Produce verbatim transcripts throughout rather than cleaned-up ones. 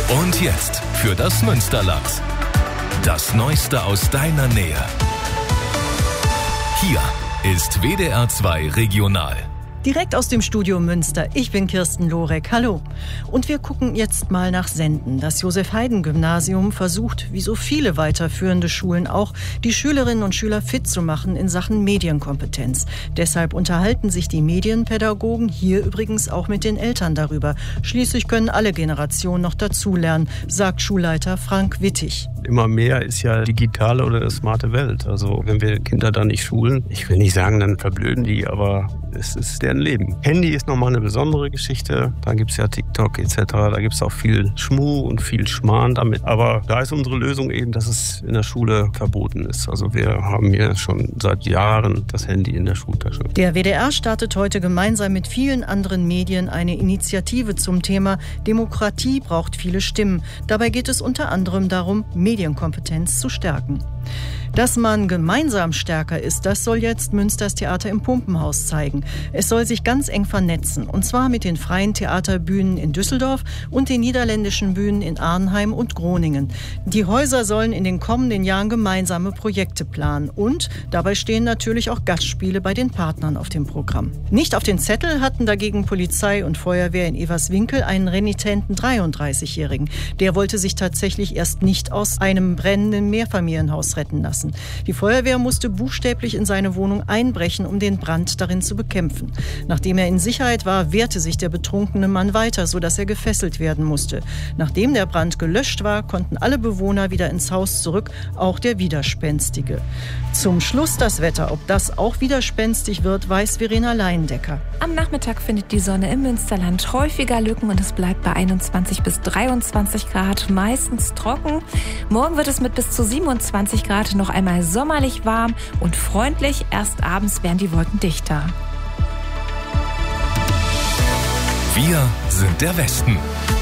Und jetzt für das Münsterland. Das Neueste aus deiner Nähe. Hier ist W D R zwei Regional. Direkt aus dem Studio Münster. Ich bin Kirsten Lorek. Hallo. Und wir gucken jetzt mal nach Senden. Das Josef-Haydn-Gymnasium versucht, wie so viele weiterführende Schulen auch, die Schülerinnen und Schüler fit zu machen in Sachen Medienkompetenz. Deshalb unterhalten sich die Medienpädagogen hier übrigens auch mit den Eltern darüber. Schließlich können alle Generationen noch dazulernen, sagt Schulleiter Frank Wittig. Immer mehr ist ja digitale oder eine smarte Welt. Also wenn wir Kinder da nicht schulen, ich will nicht sagen, dann verblöden die, aber es ist deren Leben. Handy ist nochmal eine besondere Geschichte. Da gibt es ja TikTok et cetera. Da gibt es auch viel Schmuh und viel Schmarrn damit. Aber da ist unsere Lösung eben, dass es in der Schule verboten ist. Also wir haben hier schon seit Jahren das Handy in der Schultasche. Der W D R startet heute gemeinsam mit vielen anderen Medien eine Initiative zum Thema Demokratie braucht viele Stimmen. Dabei geht es unter anderem darum, Medienkompetenz zu stärken. Dass man gemeinsam stärker ist, das soll jetzt Münsters Theater im Pumpenhaus zeigen. Es soll sich ganz eng vernetzen, und zwar mit den freien Theaterbühnen in Düsseldorf und den niederländischen Bühnen in Arnheim und Groningen. Die Häuser sollen in den kommenden Jahren gemeinsame Projekte planen, und dabei stehen natürlich auch Gastspiele bei den Partnern auf dem Programm. Nicht auf den Zettel hatten dagegen Polizei und Feuerwehr in Everswinkel einen renitenten dreiunddreißigjährigen. Der wollte sich tatsächlich erst nicht aus einem brennenden Mehrfamilienhaus retten lassen. Die Feuerwehr musste buchstäblich in seine Wohnung einbrechen, um den Brand darin zu bekämpfen. Nachdem er in Sicherheit war, wehrte sich der betrunkene Mann weiter, sodass er gefesselt werden musste. Nachdem der Brand gelöscht war, konnten alle Bewohner wieder ins Haus zurück, auch der Widerspenstige. Zum Schluss das Wetter. Ob das auch widerspenstig wird, weiß Verena Leindecker. Am Nachmittag findet die Sonne im Münsterland häufiger Lücken und es bleibt bei einundzwanzig bis dreiundzwanzig Grad, meistens trocken. Morgen wird es mit bis zu siebenundzwanzig Grad noch einmal sommerlich warm und freundlich. Erst abends werden die Wolken dichter. Wir sind der Westen.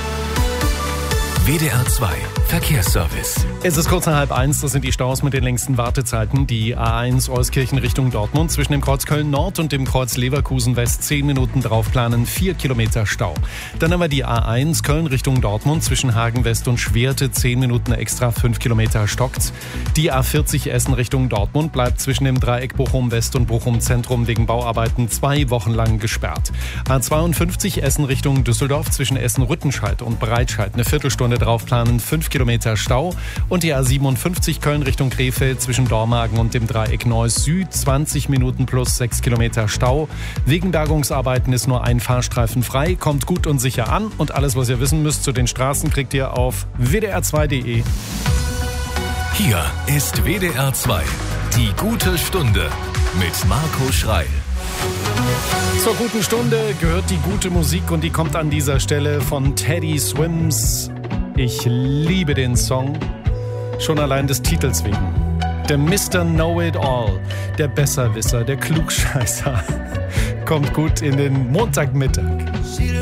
W D R zwei Verkehrsservice. Es ist kurz nach halb eins, das sind die Staus mit den längsten Wartezeiten. Die A eins Euskirchen Richtung Dortmund zwischen dem Kreuz Köln Nord und dem Kreuz Leverkusen West zehn Minuten draufplanen, vier Kilometer Stau. Dann haben wir die A eins Köln Richtung Dortmund zwischen Hagen West und Schwerte, zehn Minuten extra, fünf Kilometer stockt. Die A vierzig Essen Richtung Dortmund bleibt zwischen dem Dreieck Bochum West und Bochum Zentrum wegen Bauarbeiten zwei Wochen lang gesperrt. A zweiundfünfzig Essen Richtung Düsseldorf zwischen Essen-Rüttenscheid und Breitscheid eine Viertelstunde draufplanen, fünf Kilometer Stau. Und die A siebenundfünfzig Köln Richtung Krefeld zwischen Dormagen und dem Dreieck Neuss Süd, zwanzig Minuten plus sechs Kilometer Stau. Wegen Bergungsarbeiten ist nur ein Fahrstreifen frei. Kommt gut und sicher an. Und alles, was ihr wissen müsst zu den Straßen, kriegt ihr auf w d r zwei punkt d e. Hier ist W D R zwei. Die gute Stunde mit Marco Schreil. Zur guten Stunde gehört die gute Musik und die kommt an dieser Stelle von Teddy Swims. Ich liebe den Song, schon allein des Titels wegen. Der Mister Know-It-All, der Besserwisser, der Klugscheißer, kommt gut in den Montagmittag.